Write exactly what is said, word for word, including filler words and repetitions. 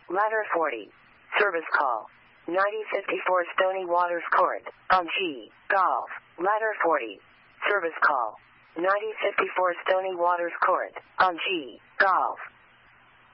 Ladder forty. Service call. ninety fifty-four Stony Waters Court, on G, Golf. Ladder forty. Service call. ninety fifty-four Stony Waters Court, on G, Golf.